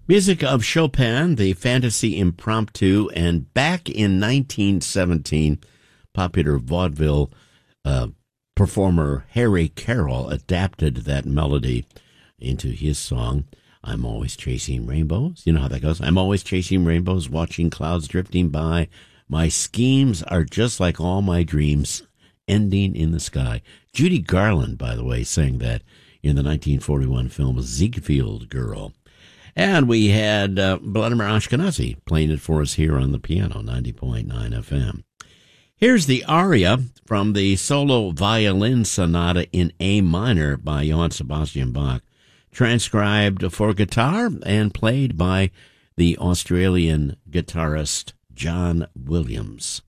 Music of Chopin, the Fantasy Impromptu, and back in 1917, popular vaudeville performer Harry Carroll adapted that melody into his song, I'm Always Chasing Rainbows. You know how that goes. I'm always chasing rainbows, watching clouds drifting by. My schemes are just like all my dreams, ending in the sky. Judy Garland, by the way, sang that in the 1941 film Ziegfeld Girl. And we had Vladimir Ashkenazy playing it for us here on the piano, 90.9 FM. Here's the aria from the solo violin sonata in A minor by Johann Sebastian Bach, transcribed for guitar and played by the Australian guitarist John Williams.